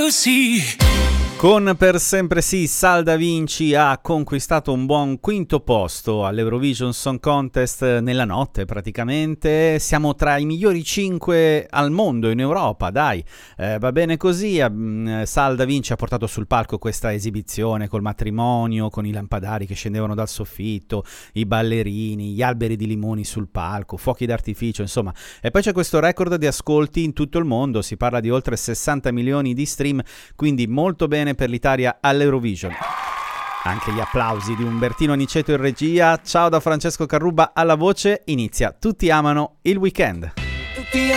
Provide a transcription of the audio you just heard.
sì. Con Per sempre sì, Sal Da Vinci ha conquistato un buon quinto posto all'Eurovision Song Contest nella notte praticamente. Siamo tra i migliori 5 al mondo in Europa, dai, va bene così. Sal Da Vinci ha portato sul palco questa esibizione col matrimonio, con i lampadari che scendevano dal soffitto, i ballerini, gli alberi di limoni sul palco, fuochi d'artificio, insomma. E poi c'è questo record di ascolti in tutto il mondo, si parla di oltre 60 milioni di stream, quindi molto bene per l'Italia all'Eurovision. Anche gli applausi di Umbertino Aniceto in regia. Ciao da Francesco Carrubba alla voce. Inizia Tutti amano il weekend. Tutti